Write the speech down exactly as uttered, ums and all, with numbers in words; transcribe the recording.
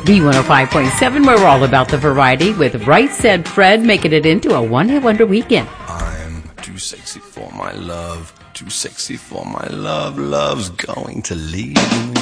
B one oh five point seven, we're all about the variety with Right Said Fred making it into a one-hit wonder weekend. I'm too sexy for my love, too sexy for my love, love's going to leave me.